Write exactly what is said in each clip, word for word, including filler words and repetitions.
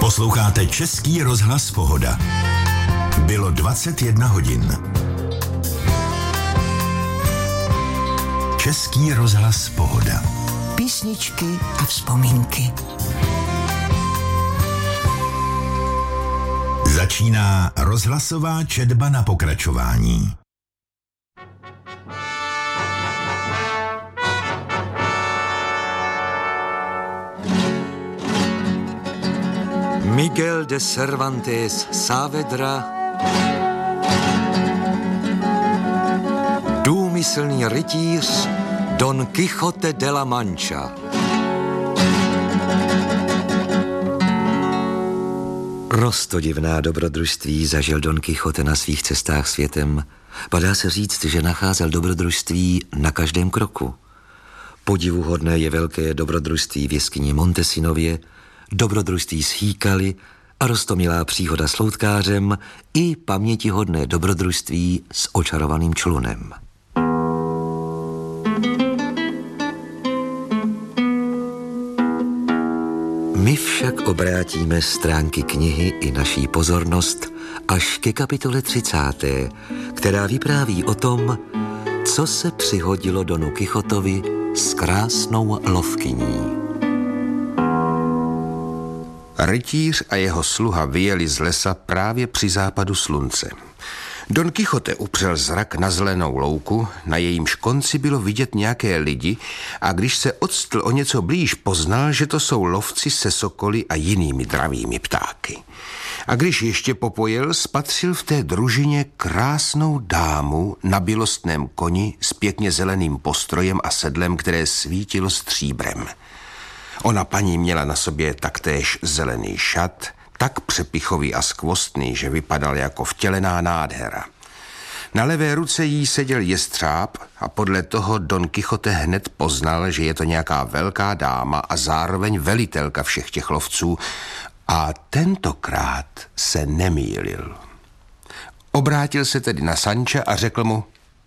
Posloucháte Český rozhlas Pohoda. Bylo dvacet jedna hodin. Český rozhlas Pohoda. Písničky a vzpomínky. Začíná rozhlasová četba na pokračování. Miguel de Cervantes Saavedra, důmyslný rytíř Don Quixote de la Mancha. Rostodivná dobrodružství zažil Don Quixote na svých cestách světem. Padá se říct, že nacházel dobrodružství na každém kroku. Podivuhodné je velké dobrodružství v jeskyni Montesinově, dobrodružství s Hýkaly a roztomilá příhoda s loutkářem i pamětihodné dobrodružství s očarovaným člunem. My však obrátíme stránky knihy i naší pozornost až ke kapitole třicáté, která vypráví o tom, co se přihodilo Donu Quixotovi s krásnou lovkyní. Rytíř a jeho sluha vyjeli z lesa právě při západu slunce. Don Quixote upřel zrak na zelenou louku, na jejímž konci bylo vidět nějaké lidi a když se odstl o něco blíž, poznal, že to jsou lovci se sokoly a jinými dravými ptáky. A když ještě popojel, spatřil v té družině krásnou dámu na bělostném koni s pěkně zeleným postrojem a sedlem, které svítilo stříbrem. Ona paní měla na sobě taktéž zelený šat, tak přepichový a skvostný, že vypadal jako vtělená nádhera. Na levé ruce jí seděl jestřáb a podle toho Don Quixote hned poznal, že je to nějaká velká dáma a zároveň velitelka všech těch lovců, a tentokrát se nemýlil. Obrátil se tedy na Sancha a řekl mu: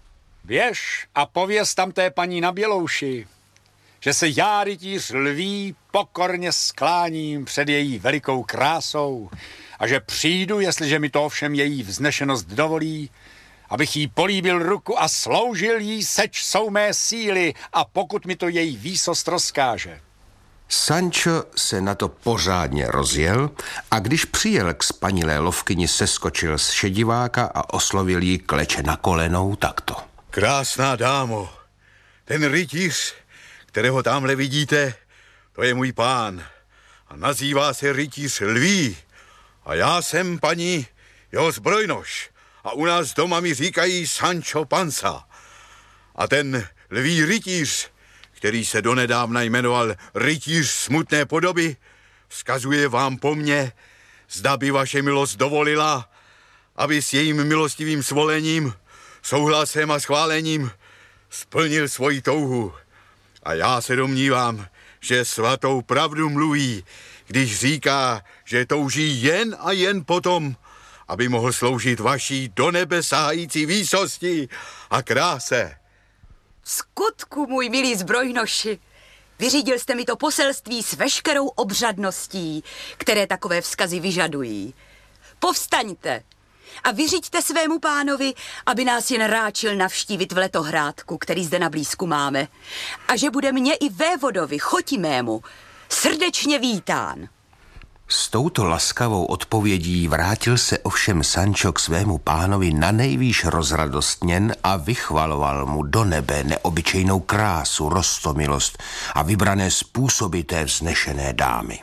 Běž a pověz tam té paní na bělouši, že se já, rytíř lví, pokorně skláním před její velikou krásou a že přijdu, jestliže mi to ovšem její vznešenost dovolí, abych jí políbil ruku a sloužil jí, seč jsou mé síly, a pokud mi to její výsost rozkáže. Sancho se na to pořádně rozjel a když přijel k spanilé lovkyni, seskočil z šediváka a oslovil jí kleče na kolenou takto: Krásná dámo, ten rytíř, kterého tamhle vidíte, to je můj pán a nazývá se rytíř Lví a já jsem paní jeho zbrojnoš a u nás doma mi říkají Sancho Panza. A ten lví rytíř, který se donedávna jmenoval rytíř smutné podoby, vzkazuje vám po mně, zda by vaše milost dovolila, aby s jejím milostivým svolením, souhlasem a schválením splnil svoji touhu. A já se domnívám, že svatou pravdu mluví, když říká, že touží jen a jen potom, aby mohl sloužit vaší do nebe sahající výsosti a kráse. V skutku, můj milý zbrojnoši, vyřídil jste mi to poselství s veškerou obřadností, které takové vzkazy vyžadují. Povstaňte a vyřiďte svému pánovi, aby nás jen ráčil navštívit v Letohrádku, který zde na blízku máme, a že bude mě i vévodovi Chotimému srdečně vítán. S touto laskavou odpovědí vrátil se ovšem Sancho k svému pánovi na nejvýš rozradostněn a vychvaloval mu do nebe neobyčejnou krásu, roztomilost a vybrané způsoby té vznešené dámy.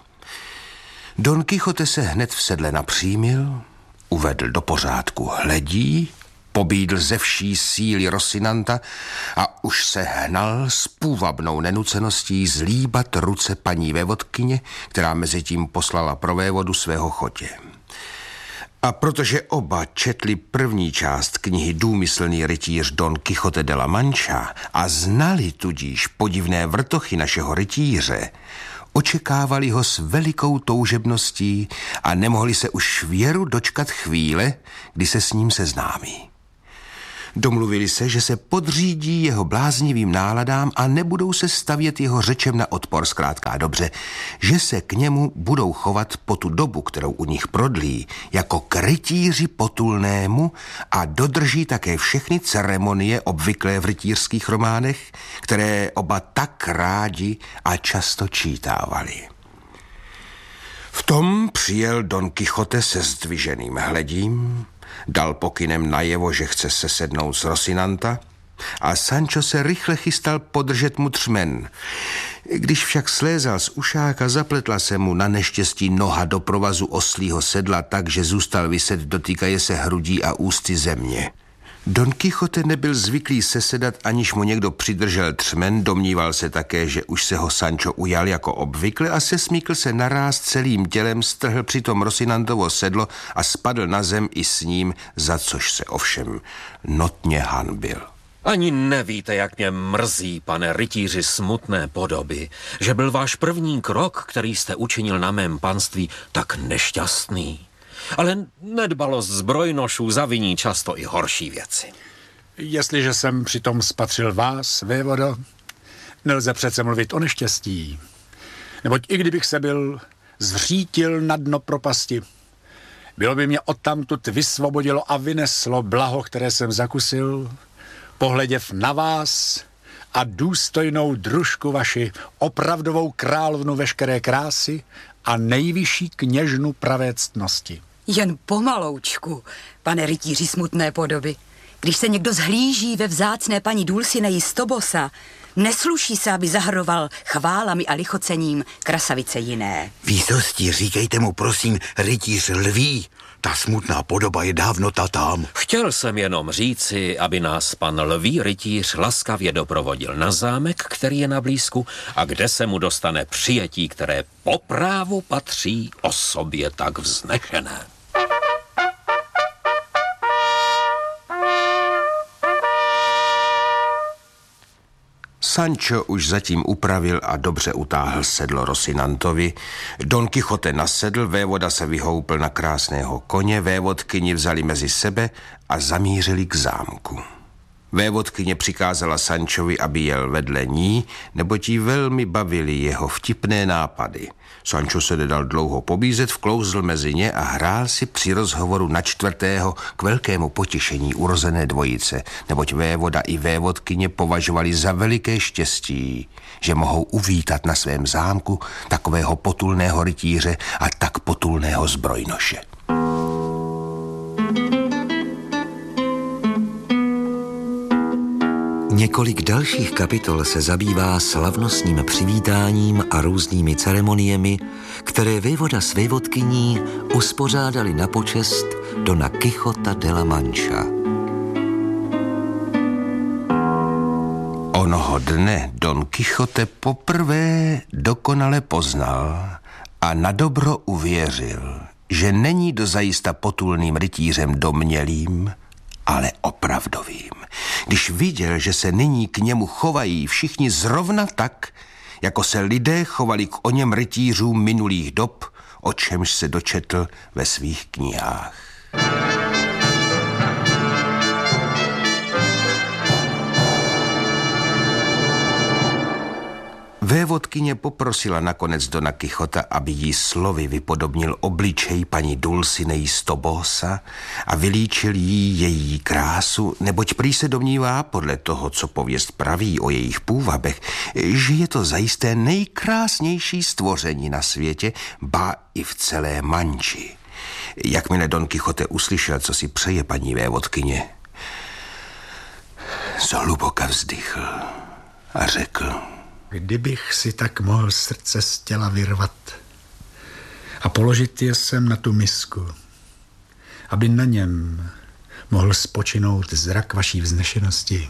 Don Quixote se hned v sedle napřímil, uvedl do pořádku hledí, pobídl ze vší síly Rosinanta a už se hnal s půvabnou nenuceností zlíbat ruce paní vévodkyně, která mezi tím poslala pro vévodu svého chotě. A protože oba četli první část knihy Důmyslný rytíř Don Quixote de la Mancha a znali tudíž podivné vrtochy našeho rytíře, očekávali ho s velikou toužebností a nemohli se už věru dočkat chvíle, kdy se s ním seznámí. Domluvili se, že se podřídí jeho bláznivým náladám a nebudou se stavět jeho řečem na odpor, zkrátka dobře, že se k němu budou chovat po tu dobu, kterou u nich prodlí, jako k rytíři potulnému a dodrží také všechny ceremonie obvyklé v rytířských románech, které oba tak rádi a často čítávali. V tom přijel Don Quixote se zdviženým hledím, dal pokynem najevo, že chce sesednout z Rocinanta a Sancho se rychle chystal podržet mu třmen. Když však slézal z ušáka, zapletla se mu na neštěstí noha do provazu oslího sedla tak, že zůstal viset dotýkaje se hrudí a ústy země. Don Quixote nebyl zvyklý sesedat, aniž mu někdo přidržel třmen, domníval se také, že už se ho Sancho ujal jako obvykle a sesmíkl se naráz celým tělem, strhl přitom Rocinantovo sedlo a spadl na zem i s ním, za což se ovšem notně hanbil. Ani nevíte, jak mě mrzí, pane rytíři smutné podoby, že byl váš první krok, který jste učinil na mém panství, tak nešťastný. Ale nedbalost zbrojnošů zaviní často i horší věci. Jestliže jsem přitom spatřil vás, vévodo, nelze přece mluvit o neštěstí. Neboť i kdybych se byl zřítil na dno propasti, bylo by mě odtamtud vysvobodilo a vyneslo blaho, které jsem zakusil, pohleděv na vás a důstojnou družku vaši, opravdovou královnu veškeré krásy a nejvyšší kněžnu pravé ctnosti. Jen pomaloučku, pane rytíři smutné podoby. Když se někdo zhlíží ve vzácné paní Dulcineji z Tobosa, nesluší se, aby zahrnoval chválami a lichocením krasavice jiné. Výsosti, říkejte mu prosím, rytíř lví. Ta smutná podoba je dávno tatám. Chtěl jsem jenom říci, aby nás pan lví rytíř laskavě doprovodil na zámek, který je na blízku a kde se mu dostane přijetí, které po právu patří osobě tak vznešené. Sancho už zatím upravil a dobře utáhl sedlo Rocinantovi. Don Quixote nasedl, vévoda se vyhoupl na krásného koně, vévodkyni vzali mezi sebe a zamířili k zámku. Vévodkyně přikázala Sanchovi, aby jel vedle ní, neboť jí velmi bavily jeho vtipné nápady. Sancho se nedal dlouho pobízet, vklouzl mezi ně a hrál si při rozhovoru na čtvrtého k velkému potěšení urozené dvojice, neboť vévoda i vévodkyně považovali za veliké štěstí, že mohou uvítat na svém zámku takového potulného rytíře a tak potulného zbrojnoše. Několik dalších kapitol se zabývá slavnostním přivítáním a různými ceremoniemi, které vévoda s vévodkyní uspořádali na počest Dona Quixota de la Mancha. Onoho dne Don Quixote poprvé dokonale poznal a nadobro uvěřil, že není dozajista potulným rytířem domnělým, ale opravdovým. Když viděl, že se nyní k němu chovají všichni zrovna tak, jako se lidé chovali k oněm rytířům minulých dob, o čemž se dočetl ve svých knihách. Vévodkyně poprosila nakonec Dona Quixota, aby jí slovy vypodobnil obličej paní Dulcineji z Tobosa a vylíčil jí její krásu, neboť prý se domnívá podle toho, co pověst praví o jejich půvabech, že je to zajisté nejkrásnější stvoření na světě, ba i v celé Manči. Jakmile Don Quixote uslyšel, co si přeje paní vévodkyně, zhluboka vzdychl a řekl: Kdybych si tak mohl srdce z těla vyrvat a položit je sem na tu misku, aby na něm mohl spočinout zrak vaší vznešenosti.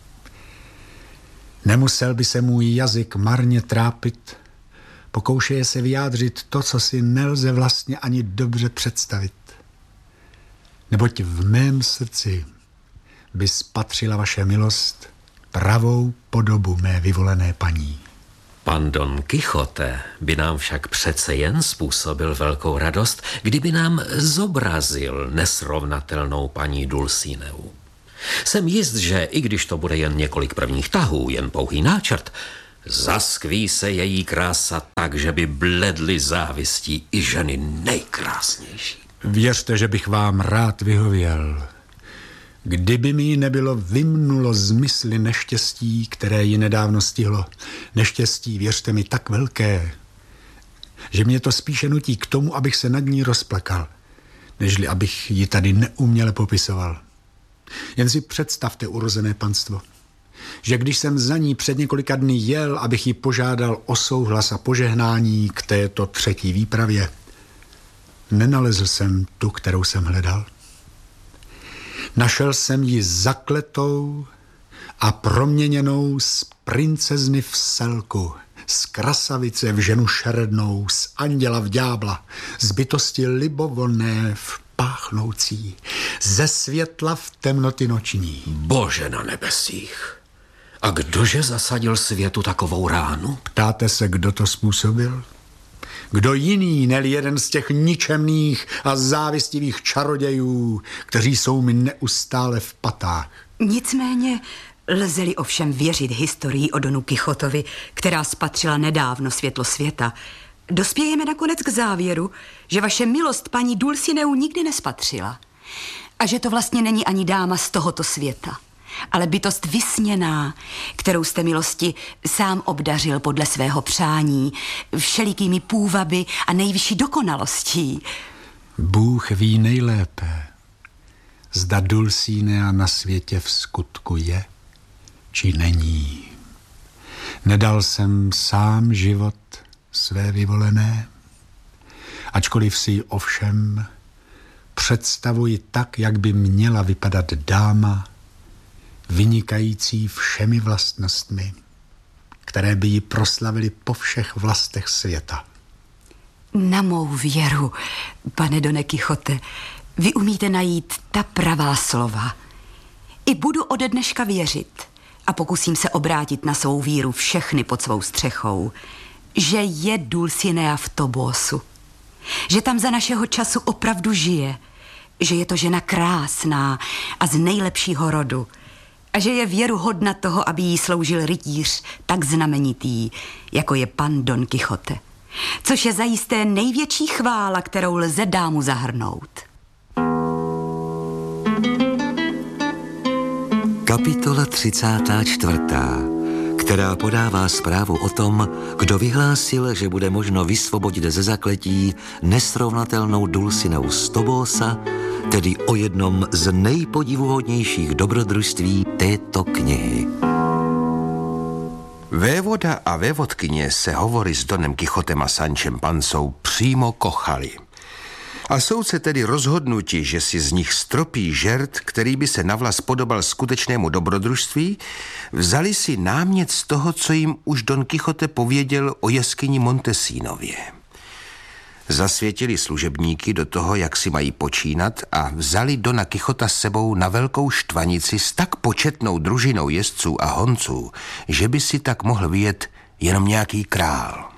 Nemusel by se můj jazyk marně trápit, pokoušeje se vyjádřit to, co si nelze vlastně ani dobře představit. Neboť v mém srdci by spatřila vaše milost pravou podobu mé vyvolené paní. Pan Don Quixote by nám však přece jen způsobil velkou radost, kdyby nám zobrazil nesrovnatelnou paní Dulcineu. Jsem jist, že i když to bude jen několik prvních tahů, jen pouhý náčrt, zaskví se její krása tak, že by bledly závistí i ženy nejkrásnější. Věřte, že bych vám rád vyhověl. Kdyby mi ji nebylo vymnulo z mysli neštěstí, které ji nedávno stihlo. Neštěstí, věřte mi, tak velké, že mě to spíše nutí k tomu, abych se nad ní rozplakal, nežli abych ji tady neuměle popisoval. Jen si představte, urozené panstvo, že když jsem za ní před několika dny jel, abych ji požádal o souhlas a požehnání k této třetí výpravě, nenalezl jsem tu, kterou jsem hledal. Našel jsem ji zakletou a proměněnou z princezny v selku, z krasavice v ženu šerednou, z anděla v ďábla, z bytosti libovolné v páchnoucí, ze světla v temnoty noční. Bože na nebesích, a kdože zasadil světu takovou ránu? Ptáte se, kdo to způsobil? Kdo jiný, neli jeden z těch ničemných a závistivých čarodějů, kteří jsou mi neustále v patách. Nicméně lze-li ovšem věřit historii o Donu Kichotovi, která spatřila nedávno světlo světa, dospějeme nakonec k závěru, že vaše milost paní Dulcineu nikdy nespatřila a že to vlastně není ani dáma z tohoto světa, ale bytost vysněná, kterou jste milosti sám obdařil podle svého přání, všelikými půvaby a nejvyšší dokonalostí. Bůh ví nejlépe, zda Dulcinea na světě v skutku je, či není. Nedal jsem sám život své vyvolené, ačkoliv si ji ovšem představuji tak, jak by měla vypadat dáma, vynikající všemi vlastnostmi, které by ji proslavily po všech vlastech světa. Na mou věru, pane Done Kichote, vy umíte najít ta pravá slova. I budu ode dneška věřit a pokusím se obrátit na svou víru všechny pod svou střechou, že je Dulcinea v Tobosu, že tam za našeho času opravdu žije, že je to žena krásná a z nejlepšího rodu a že je věruhodna toho, aby jí sloužil rytíř tak znamenitý, jako je pan Don Kichote. Což je zajisté největší chvála, kterou lze dámu zahrnout. Kapitola třicátá čtvrtá, která podává zprávu o tom, kdo vyhlásil, že bude možno vysvobodit ze zakletí nesrovnatelnou Dulcineu z Tobosa, tedy o jednom z nejpodivuhodnějších dobrodružství této knihy. Vévoda a vévodkyně se hovory s Donem Kichotem a Sančem Pansou přímo kochali. A soudce tedy rozhodnuti, že si z nich stropí žert, který by se navlas podobal skutečnému dobrodružství, vzali si námět z toho, co jim už Don Kichote pověděl o jeskyni Montesinově. Zasvětili služebníky do toho, jak si mají počínat, a vzali Dona Kichota s sebou na velkou štvanici s tak početnou družinou jezdců a honců, že by si tak mohl vyjet jenom nějaký král.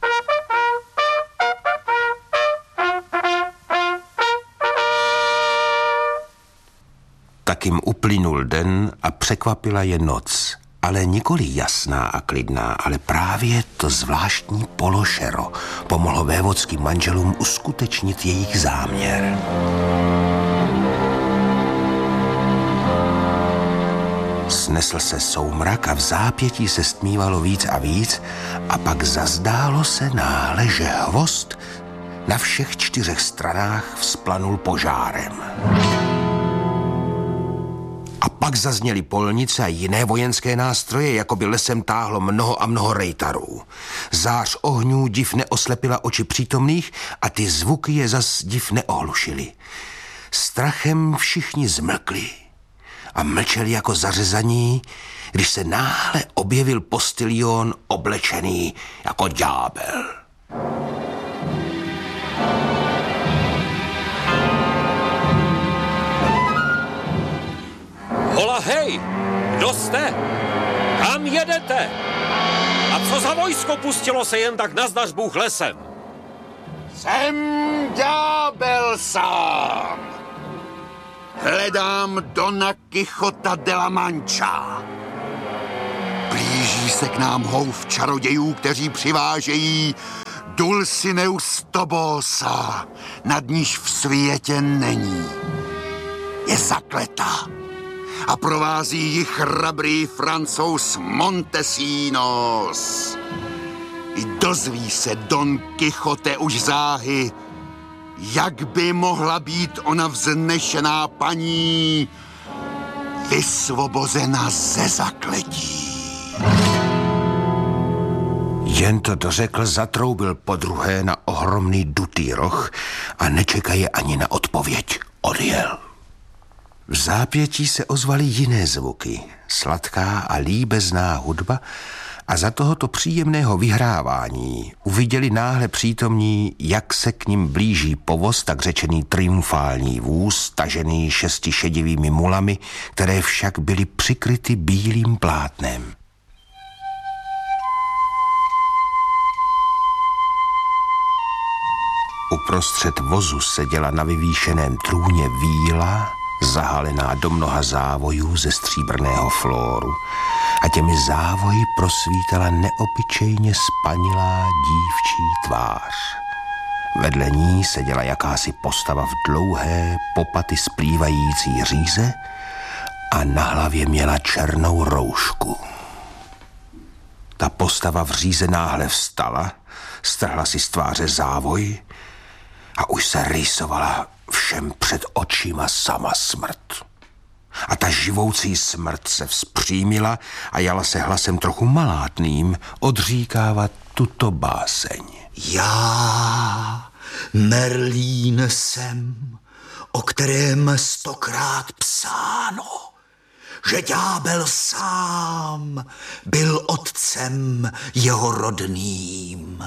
Tak jim uplynul den a překvapila je noc. Ale nikoli jasná a klidná, ale právě to zvláštní pološero pomohlo vévodským manželům uskutečnit jejich záměr. Snesl se soumrak a v zápětí se stmívalo víc a víc a pak zazdálo se náhle, že hvozd na všech čtyřech stranách vzplanul požárem. A pak zazněly polnice a jiné vojenské nástroje, jako by lesem táhlo mnoho a mnoho rejtarů. Zář ohňů div neoslepila oči přítomných a ty zvuky je zas div neohlušily. Strachem všichni zmlkli a mlčeli jako zařezaní, když se náhle objevil postilion oblečený jako ďábel. Hola, hej! Kdo jste? Kam jedete? A co za vojsko pustilo se jen tak nazdař Bůh lesem? Jsem ďábel sám. Hledám Dona Quixota de la Mancha. Blíží se k nám houv čarodějů, kteří přivážejí Dulcineus Tobosa, nad níž v světě není. Je zakletá a provází ji chrabrý Francouz Montesinos. I dozví se Don Quixote už záhy, jak by mohla být ona vznešená paní vysvobozena ze zakletí. Jen to dořekl, zatroubil podruhé na ohromný dutý roh a nečekaje ani na odpověď. Odjel. V zápětí se ozvaly jiné zvuky, sladká a líbezná hudba, a za tohoto příjemného vyhrávání uviděli náhle přítomní, jak se k nim blíží povoz, tak řečený triumfální vůz, tažený šesti šedivými mulami, které však byly přikryty bílým plátnem. Uprostřed vozu seděla na vyvýšeném trůně víla, zahalená do mnoha závojů ze stříbrného flóru, a těmi závoji prosvítala neobyčejně spanilá dívčí tvář. Vedle ní seděla jakási postava v dlouhé, popaty splývající říze a na hlavě měla černou roušku. Ta postava v říze náhle vstala, strhla si z tváře závoj a už se rýsovala všem před očima sama smrt. A ta živoucí smrt se vzpřímila a jala se hlasem trochu malátným odříkávat tuto báseň. Já, Merlín jsem, o kterém stokrát psáno, že ďábel sám byl otcem jeho rodným.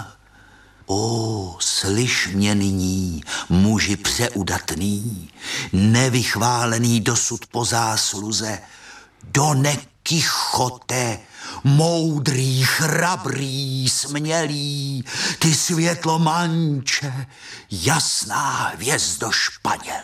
O, slyš mě nyní, muži přeudatný, nevychválený dosud po zásluze, Done Quixote, moudrý, chrabrý, smělý, ty světlo manče, jasná hvězdo Španěl.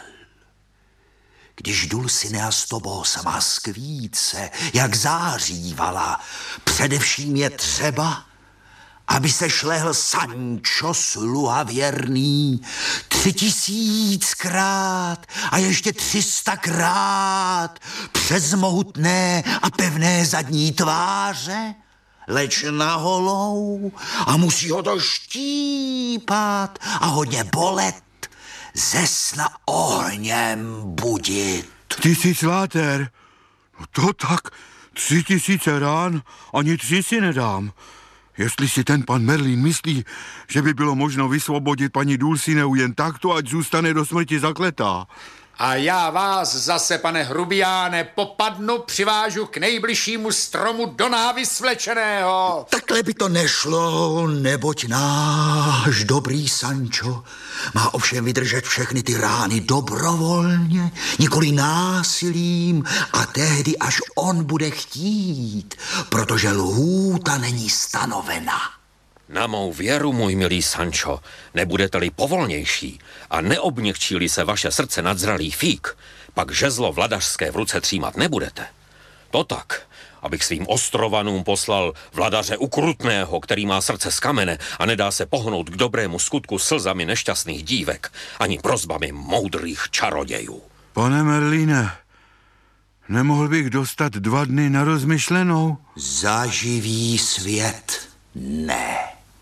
Když Dulcinea z Tobosa má skvíce, jak zářívala, především je třeba, aby se šlehl Sancho sluha věrný tři tisíckrát a ještě třistakrát přes mohutné a pevné zadní tváře, leč na holou, a musí ho to štípat a hodně bolet, ze sna ohněm budit. Tisíc láter? No to tak, tři tisíce rán, ani tři si nedám. Jestli si ten pan Merlín myslí, že by bylo možno vysvobodit paní Dulcineu jen takto, ať zůstane do smrti zakletá. A já vás zase, pane hrubiáne, popadnu, přivážu k nejbližšímu stromu do návy svlečeného. Takhle by to nešlo, neboť náš dobrý Sancho má ovšem vydržet všechny ty rány dobrovolně, nikoli násilím, a tehdy, až on bude chtít, protože lhůta není stanovena. Na mou věru, můj milý Sancho, nebudete-li povolnější a neobněkčí-li se vaše srdce nadzralý fík, pak žezlo vladařské v ruce třímat nebudete. To tak, abych svým ostrovanům poslal vladaře ukrutného, který má srdce z kamene a nedá se pohnout k dobrému skutku slzami nešťastných dívek, ani prosbami moudrých čarodějů. Pane Merlíne, nemohl bych dostat dva dny na rozmyšlenou? Za živý svět ne.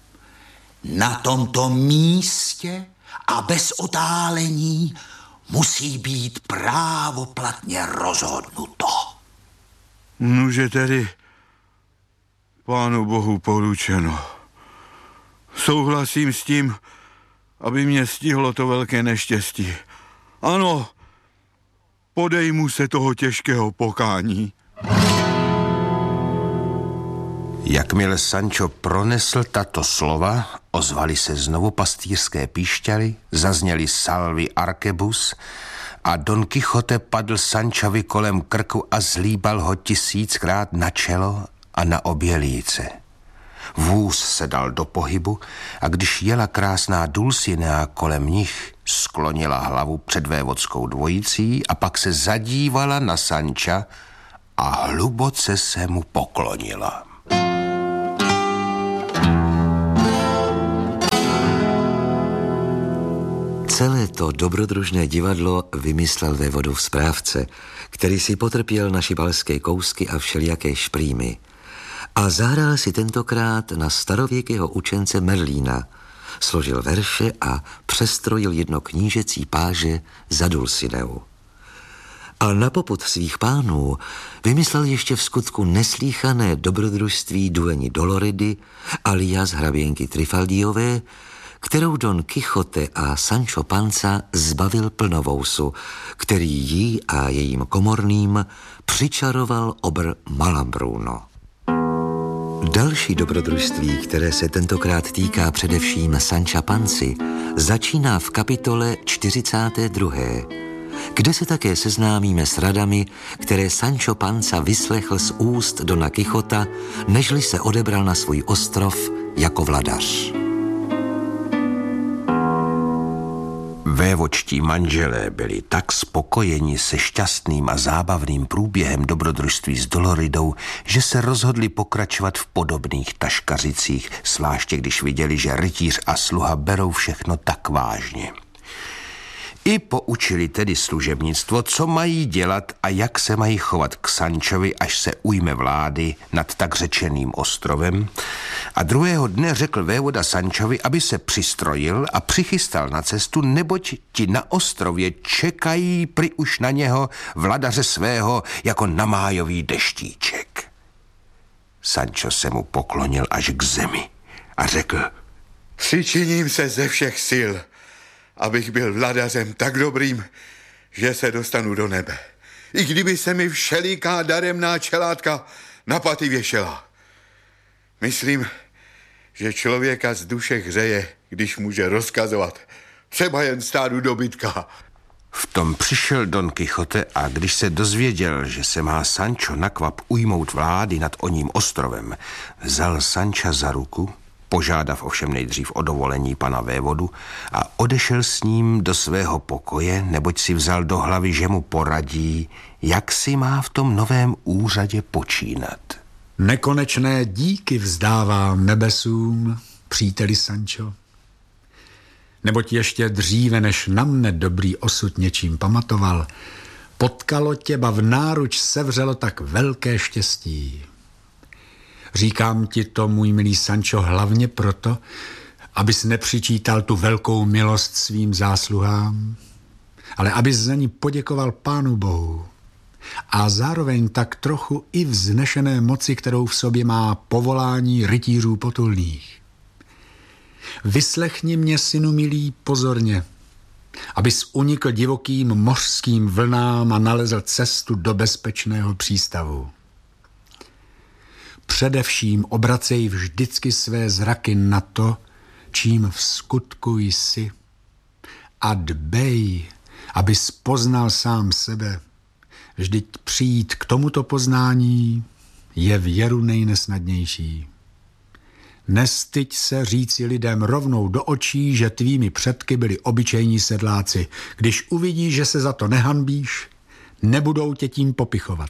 Na tomto místě a bez otálení musí být právoplatně rozhodnuto. Nuže tedy Pánu Bohu poručeno. Souhlasím s tím, aby mě stihlo to velké neštěstí. Ano, podejmu se toho těžkého pokání. Jakmile Sancho pronesl tato slova, ozvaly se znovu pastýřské píšťaly, zazněly salvy arkebus a Don Quixote padl Sanchovi kolem krku a zlíbal ho tisíckrát na čelo a na obě líce. Vůz se dal do pohybu a když jela krásná Dulcinea kolem nich, sklonila hlavu před vévodskou dvojicí a pak se zadívala na Sanča a hluboce se mu poklonila. Celé to dobrodružné divadlo vymyslel vévodův správce, který si potrpěl na šibalské kousky a všelijaké šprýmy. A zahrál si tentokrát na starověkého učence Merlína, složil verše a přestrojil jedno knížecí páže za Dulcineu. A na popud svých pánů vymyslel ještě v skutku neslíchané dobrodružství dueni Doloridy alias hraběnky Trifaldiové, kterou Don Quixote a Sancho Panza zbavil plnovousu, který jí a jejím komorným přičaroval obr Malambruno. Další dobrodružství, které se tentokrát týká především Sancha Panzy, začíná v kapitole čtyřicáté druhé, kde se také seznámíme s radami, které Sancho Panza vyslechl z úst Dona Quixota, nežli se odebral na svůj ostrov jako vladař. Vévodští manželé byli tak spokojeni se šťastným a zábavným průběhem dobrodružství s Doloridou, že se rozhodli pokračovat v podobných taškařicích, zvláště když viděli, že rytíř a sluha berou všechno tak vážně. I poučili tedy služebnictvo, co mají dělat a jak se mají chovat k Sančovi, až se ujme vlády nad tak řečeným ostrovem. A druhého dne řekl vévoda Sančovi, aby se přistrojil a přichystal na cestu, neboť ti na ostrově čekají prý už na něho vladaře svého jako na májový deštíček. Sancho se mu poklonil až k zemi a řekl: Přičiním se ze všech sil, abych byl vladařem tak dobrým, že se dostanu do nebe. I kdyby se mi všeliká daremná čelátka na paty věšela. Myslím, že člověka z duše hřeje, když může rozkazovat třeba jen stádu dobytka. V tom přišel Don Quixote a když se dozvěděl, že se má Sancho nakvap ujmout vlády nad oním ostrovem, vzal Sancha za ruku, požádav ovšem nejdřív o dovolení pana vévodu a odešel s ním do svého pokoje, neboť si vzal do hlavy, že mu poradí, jak si má v tom novém úřadě počínat. Nekonečné díky vzdávám nebesům, příteli Sancho. Neboť ještě dříve, než na mne dobrý osud něčím pamatoval, potkalo tě, ba v náruč sevřelo tak velké štěstí. Říkám ti to, můj milý Sancho, hlavně proto, abys nepřičítal tu velkou milost svým zásluhám, ale abys za ní poděkoval Pánu Bohu a zároveň tak trochu i vznešené moci, kterou v sobě má povolání rytířů potulných. Vyslechni mě, synu milý, pozorně, abys unikl divokým mořským vlnám a nalezl cestu do bezpečného přístavu. Především obracej vždycky své zraky na to, čím v skutku jsi, a dbej, abys poznal sám sebe. Vždyť přijít k tomuto poznání je věru nejnesnadnější. Nestyď se říci lidem rovnou do očí, že tvými předky byli obyčejní sedláci. Když uvidí, že se za to nehanbíš, nebudou tě tím popichovat.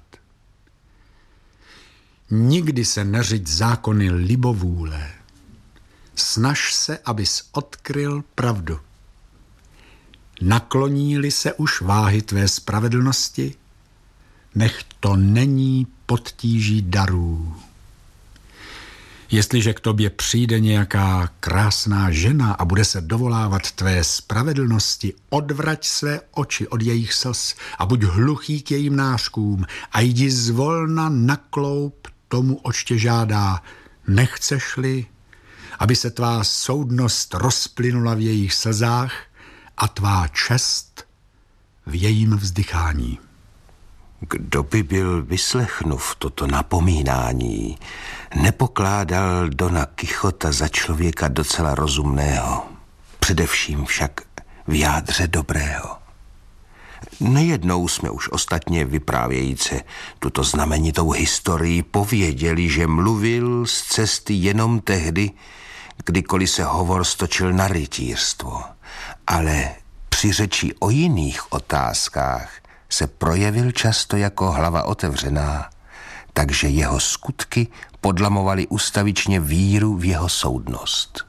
Nikdy se neřiď zákony libovůle. Snaž se, abys odkryl pravdu. Nakloní-li se už váhy tvé spravedlnosti, nech to není pod tíží darů. Jestliže k tobě přijde nějaká krásná žena a bude se dovolávat tvé spravedlnosti, odvrať své oči od jejich slz a buď hluchý k jejím nářkům a jdi zvolna na kloup tomu, oč tě žádá. Nechceš-li, aby se tvá soudnost rozplynula v jejich slzách a tvá čest v jejím vzdychání. Kdo by byl vyslechnuv toto napomínání, nepokládal Dona Quixota za člověka docela rozumného, především však v jádře dobrého. Nejednou jsme už ostatně vyprávějíce tuto znamenitou historii pověděli, že mluvil z cesty jenom tehdy, kdykoliv se hovor stočil na rytířstvo, ale při řeči o jiných otázkách se projevil často jako hlava otevřená, takže jeho skutky podlamovaly ustavičně víru v jeho soudnost.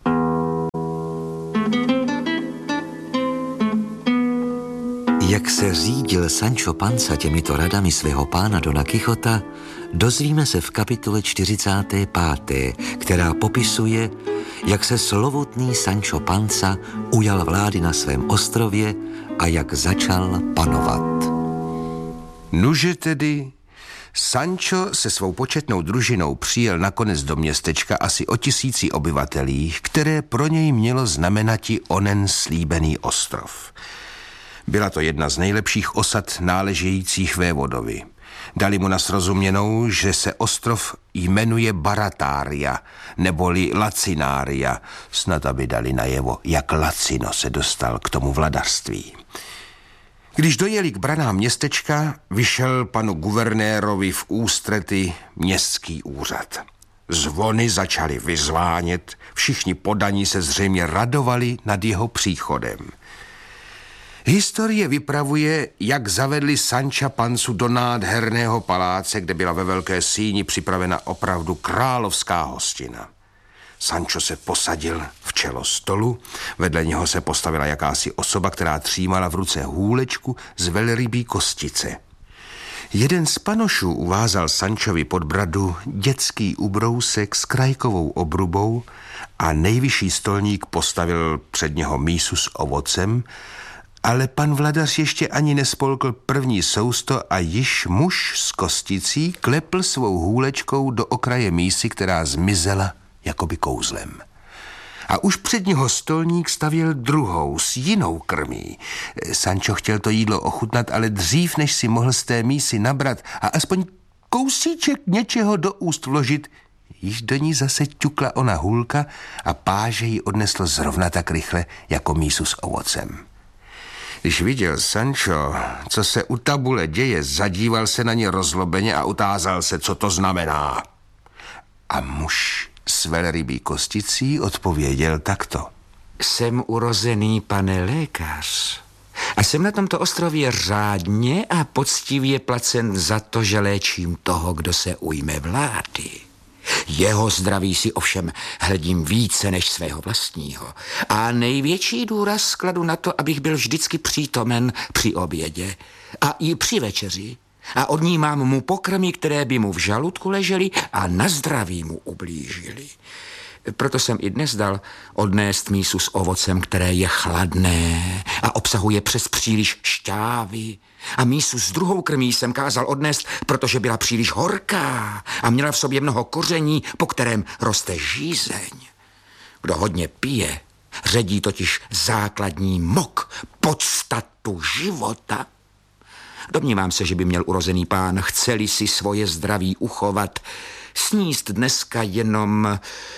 Jak se řídil Sancho Panza těmito radami svého pána Dona Quixota, dozvíme se v kapitole čtyřicáté páté, která popisuje, jak se slovutný Sancho Panza ujal vlády na svém ostrově a jak začal panovat. Nuže tedy, Sancho se svou početnou družinou přijel nakonec do městečka asi o tisíci obyvatelích, které pro něj mělo znamenati onen slíbený ostrov. Byla to jedna z nejlepších osad náležejících vévodovi. Dali mu na srozuměnou, že se ostrov jmenuje Baratária, neboli Lacinária, snad aby dali najevo, jak Lacino se dostal k tomu vladařství. Když dojeli k branám městečka, vyšel panu guvernérovi v ústrety městský úřad. Zvony začaly vyzvánět, všichni podaní se zřejmě radovali nad jeho příchodem. Historie vypravuje, jak zavedli Sancha Panzu do nádherného paláce, kde byla ve velké síni připravena opravdu královská hostina. Sancho se posadil v čelo stolu, vedle něho se postavila jakási osoba, která třímala v ruce hůlečku z velrybí kostice. Jeden z panošů uvázal Sanchovi pod bradu dětský ubrousek s krajkovou obrubou a nejvyšší stolník postavil před něho mísu s ovocem, ale pan vladař ještě ani nespolkl první sousto a již muž s kosticí klepl svou hůlečkou do okraje mísy, která zmizela jakoby kouzlem. A už před něho stolník stavěl druhou s jinou krmí. Sancho chtěl to jídlo ochutnat, ale dřív, než si mohl z té mísy nabrat a aspoň kousíček něčeho do úst vložit, již do ní zase ťukla ona hůlka a páže ji odnesl zrovna tak rychle jako mísu s ovocem. Když viděl Sancho, co se u tabule děje, zadíval se na ně rozlobeně a utázal se, co to znamená. A muž s velrybí kosticí odpověděl takto. Jsem urozený, pane lékař, a jsem na tomto ostrově řádně a poctivě placen za to, že léčím toho, kdo se ujme vlády. Jeho zdraví si ovšem hledím více než svého vlastního a největší důraz kladu na to, abych byl vždycky přítomen při obědě a i při večeři a odnímám mu pokrmy, které by mu v žaludku ležely a na zdraví mu ublížily. Proto jsem i dnes dal odnést mísu s ovocem, které je chladné a obsahuje přes příliš šťávy. A mísu s druhou krmí jsem kázal odnést, protože byla příliš horká a měla v sobě mnoho koření, po kterém roste žízeň. Kdo hodně pije, ředí totiž základní mok, podstatu života. Domnívám se, že by měl urozený pán, chceli si svoje zdraví uchovat, sníst dneska jenom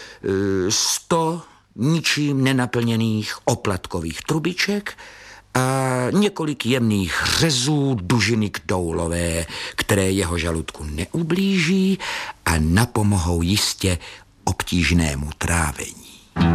sto ničím nenaplněných oplatkových trubiček a několik jemných řezů dužiny kdoulové, které jeho žaludku neublíží a napomohou jistě obtížnému trávení.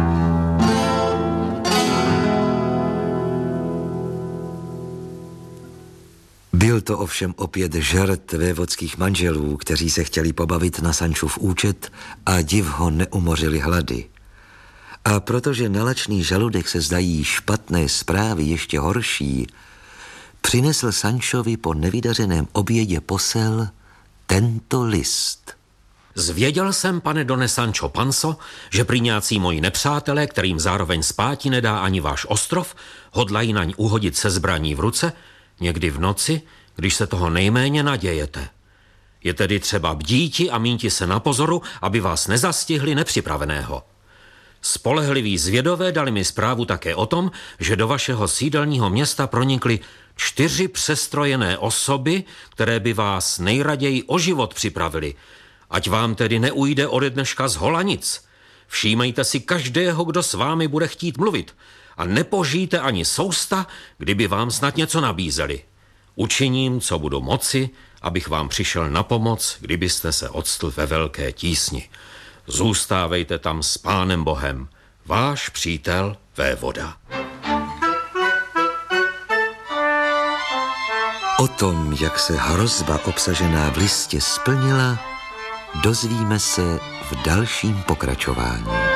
Byl to ovšem opět žert vévodských manželů, kteří se chtěli pobavit na Sanchův účet a div ho neumořili hlady. A protože na lačný žaludek se zdají špatné zprávy ještě horší, přinesl Sanchovi po nevydařeném obědě posel tento list. Zvěděl jsem, pane Done Sancho Panzo, že prýňácí moji nepřátelé, kterým zároveň spáti nedá ani váš ostrov, hodlají naň uhodit se zbraní v ruce, někdy v noci, když se toho nejméně nadějete. Je tedy třeba bdíti a mínti se na pozoru, aby vás nezastihli nepřipraveného. Spolehliví zvědové dali mi zprávu také o tom, že do vašeho sídelního města pronikly čtyři přestrojené osoby, které by vás nejraději o život připravili. Ať vám tedy neujde ode dneška z hola nic. Všímejte si každého, kdo s vámi bude chtít mluvit a nepožijte ani sousta, kdyby vám snad něco nabízeli. Učiním, co budu moci, abych vám přišel na pomoc, kdybyste se octl ve velké tísni. Zůstávejte tam s Pánem Bohem, váš přítel vévoda. O tom, jak se hrozba obsažená v listě splnila, dozvíme se v dalším pokračování.